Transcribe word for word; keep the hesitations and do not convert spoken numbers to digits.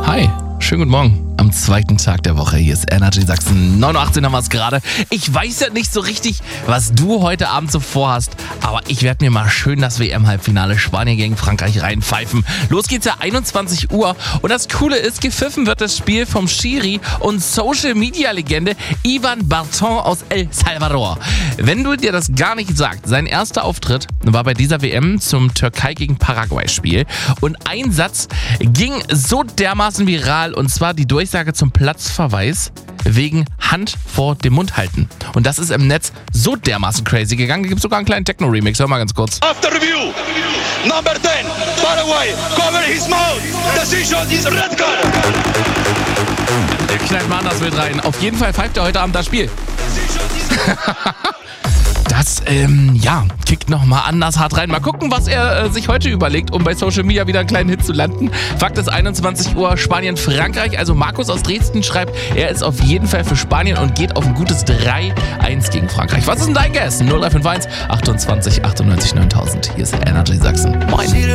Hi, schönen guten Morgen. Am zweiten Tag der Woche. Hier ist Energy Sachsen. neun Uhr achtzehn haben wir es gerade. Ich weiß ja nicht so richtig, was du heute Abend so vorhast, aber ich werde mir mal schön das W M-Halbfinale Spanien gegen Frankreich reinpfeifen. Los geht's ja einundzwanzig Uhr und das Coole ist, gepfiffen wird das Spiel vom Schiri und Social-Media-Legende Ivan Barton aus El Salvador. Wenn du dir das gar nicht sagst, sein erster Auftritt war bei dieser W M zum Türkei gegen Paraguay-Spiel und ein Satz ging so dermaßen viral und zwar die Durchsage zum Platzverweis wegen Hand vor dem Mund halten. Und das ist im Netz so dermaßen crazy gegangen. Da gibt es sogar einen kleinen Techno-Remix. Hör mal ganz kurz. After review, number ten, Paraguay, cover his mouth. Decision is red card. Knallt mal anders mit rein. Auf jeden Fall pfeift er heute Abend das Spiel. Das, ähm, ja, kickt nochmal anders hart rein. Mal gucken, was er äh, sich heute überlegt, um bei Social Media wieder einen kleinen Hit zu landen. Fakt ist einundzwanzig Uhr Spanien-Frankreich. Also Markus aus Dresden schreibt, er ist auf jeden Fall für Spanien und geht auf ein gutes drei eins gegen Frankreich. Was ist denn dein Guess? null drei fünf eins achtundzwanzig achtundneunzig neuntausend. Hier ist Energy Sachsen. Moin.